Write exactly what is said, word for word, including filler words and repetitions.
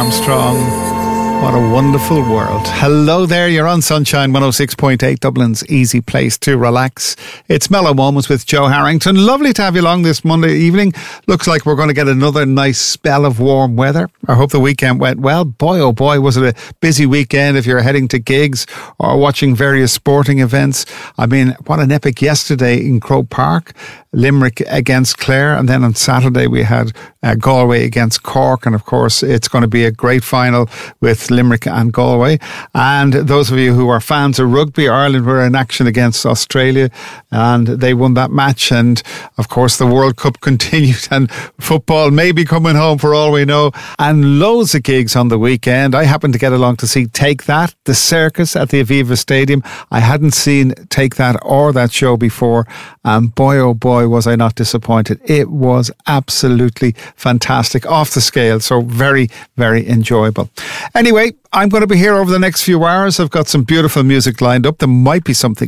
Armstrong. What a wonderful world. Hello there, you're on Sunshine one oh six point eight, Dublin's easy place to relax. It's Mellow Moments with Joe Harrington. Lovely to have you along this Monday evening. Looks like we're going to get another nice spell of warm weather. I hope the weekend went well. Boy, oh boy, was it a busy weekend if you're heading to gigs or watching various sporting events. I mean, what an epic yesterday in Croke Park. Limerick against Clare, and then on Saturday we had uh, Galway against Cork, and of course it's going to be a great final with Limerick and Galway. And those of you who are fans of rugby, Ireland were in action against Australia and they won that match, and of course the World Cup continued and football may be coming home for all we know, and loads of gigs on the weekend. I happened to get along to see Take That, the circus at the Aviva Stadium. I hadn't seen Take That or that show before, and boy oh boy was I not disappointed. It was absolutely fantastic, off the scale, so very, very enjoyable. Anyway, I'm going to be here over the next few hours. I've got some beautiful music lined up. There might be something